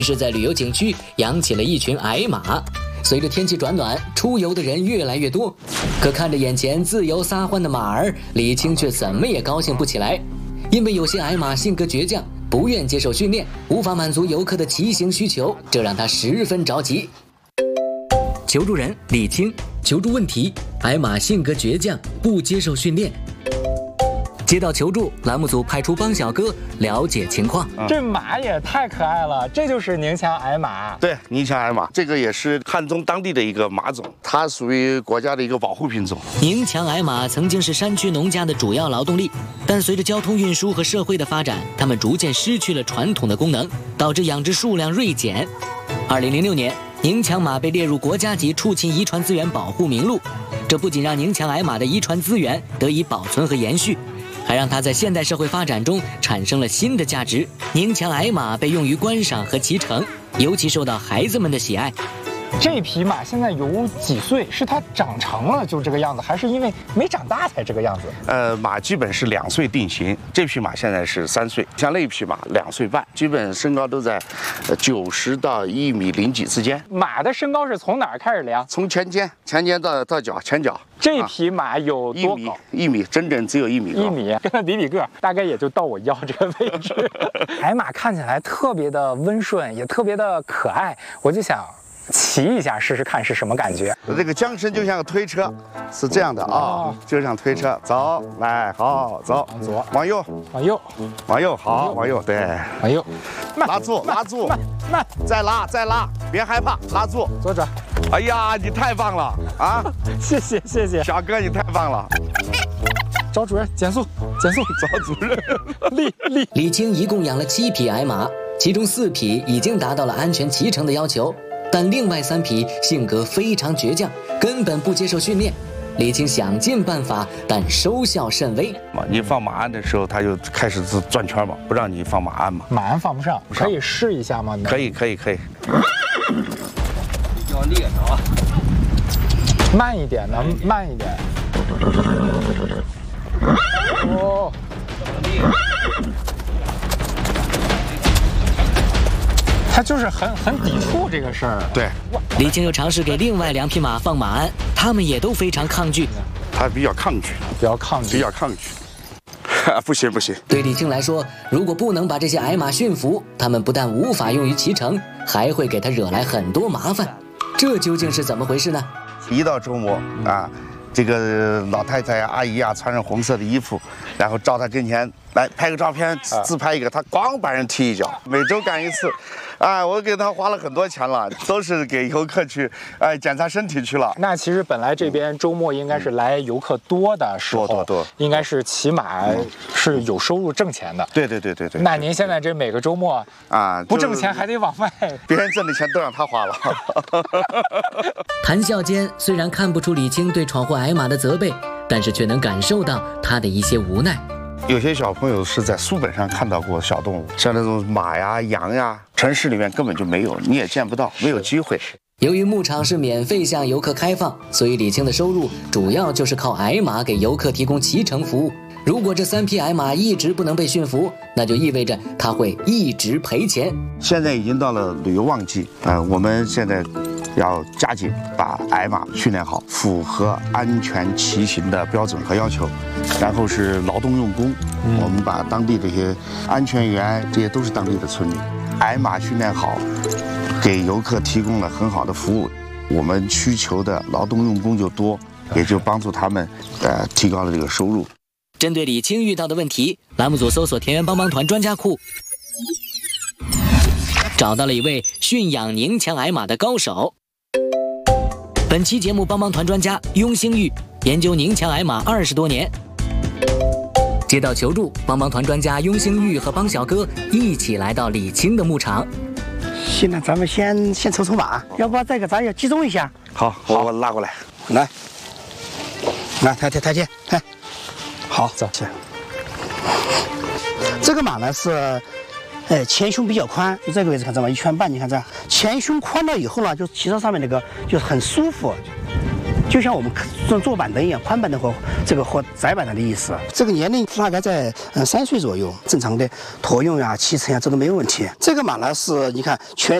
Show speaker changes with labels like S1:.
S1: 是在旅游景区养起了一群矮马。随着天气转暖，出游的人越来越多，可看着眼前自由撒欢的马儿，李青却怎么也高兴不起来。因为有些矮马性格倔强，不愿接受训练，无法满足游客的骑行需求，这让他十分着急。求助人李青，求助问题：矮马性格倔强，不接受训练。接到求助，栏目组派出帮小哥了解情况。
S2: 这马也太可爱了，这就是宁强矮马。
S3: 对，宁强矮马，这个也是汉中当地的一个马种，它属于国家的一个保护品种。
S1: 宁强矮马曾经是山区农家的主要劳动力，但随着交通运输和社会的发展，它们逐渐失去了传统的功能，导致养殖数量锐减。2006年，宁强马被列入国家级畜禽遗传资源保护名录，这不仅让宁强矮马的遗传资源得以保存和延续，还让它在现代社会发展中产生了新的价值。宁强矮马被用于观赏和骑乘，尤其受到孩子们的喜爱。
S2: 这匹马现在有几岁？是它长成了就这个样子，还是因为没长大才这个样子？
S3: 马基本是2岁定型，这匹马现在是3岁，像那匹马2岁半，基本身高都在90到1.0米几之间。
S2: 马的身高是从哪儿开始量？
S3: 从前肩到脚前脚。
S2: 这匹马有多高
S3: ？1米，整整只有1米高。
S2: 1米，跟它比比个，大概也就到我腰这个位置。矮马看起来特别的温顺，也特别的可爱，我就想骑一下试试看是什么感觉。
S3: 这个缰绳就像个推车，是这样的啊，就像推车，走，来，好，走，
S2: 往左，
S3: 往右，
S2: 往右，
S3: 往右，好，往右，对，
S2: 往右，
S3: 拉住，
S2: 慢，
S3: 再拉，别害怕，拉住，
S2: 左转。
S3: 哎呀，你太棒了啊！
S2: 谢谢，
S3: 小哥，你太棒了。
S2: 找主任，减速，
S3: 找主任。
S1: 李青一共养了7匹矮马，其中4匹已经达到了安全骑乘的要求，但另外3匹性格非常倔强，根本不接受训练。李青想尽办法，但收效甚微。
S3: 你放马鞍的时候，它就开始转圈嘛，不让你放马鞍嘛。
S2: 马鞍放不上，可以试一下吗？
S3: 可以。
S4: 要猎着啊！
S2: 慢一点，慢一点。哦。他就是很抵触这个事儿。
S3: 对。
S1: 李青又尝试给另外2匹马放马鞍，他们也都非常抗拒。
S3: 他比较抗拒。不行。
S1: 对李青来说，如果不能把这些矮马驯服，他们不但无法用于骑乘，还会给他惹来很多麻烦。这究竟是怎么回事呢？
S3: 一到周末啊，这个老太太呀、阿姨呀，穿上红色的衣服，然后到他跟前来拍个照片，自拍一个，他咣把人踢一脚。每周干1次，我给他花了很多钱了，都是给游客去检查身体去了。
S2: 那其实本来这边周末应该是来游客多的时候，
S3: 多，
S2: 应该是骑马是有收入挣钱的。
S3: 对。
S2: 那您现在这每个周末不挣钱还得往外，
S3: 别人挣的钱都让他花了。
S1: 谈笑间，虽然看不出李青对闯祸矮马的责备，但是却能感受到他的一些无奈。
S3: 有些小朋友是在书本上看到过小动物，像那种马呀、羊呀，城市里面根本就没有，你也见不到，没有机会。
S1: 由于牧场是免费向游客开放，所以李青的收入主要就是靠矮马给游客提供骑乘服务。如果这3匹矮马一直不能被驯服，那就意味着他会一直赔钱。
S3: 现在已经到了旅游旺季，我们现在要加紧把矮马训练好，符合安全骑行的标准和要求。然后是劳动用工，我们把当地这些安全员，这些都是当地的村民，矮马训练好，给游客提供了很好的服务，我们需求的劳动用工就多，也就帮助他们提高了这个收入。
S1: 针对李青遇到的问题，栏目组搜索田园帮帮团专家库，找到了一位驯养宁强矮马的高手。本期节目帮帮团专家雍兴玉研究宁强矮马20多年。接到求助，帮帮团专家雍兴玉和帮小哥一起来到李青的牧场。
S5: 行了，咱们先抽马，要不这个咱要集中一下。
S3: 好，我拉过来，
S5: 来，抬起，哎，好，走起。这个马呢是，前胸比较宽，就这个位置看这么1圈半，你看这样，前胸宽了以后呢，就骑到上面那个就是很舒服， 就像我们坐板凳一样，宽板凳和窄板凳的意思。这个年龄大概在3岁左右，正常的驮用呀、骑乘呀，这都没有问题。这个马呢是你看全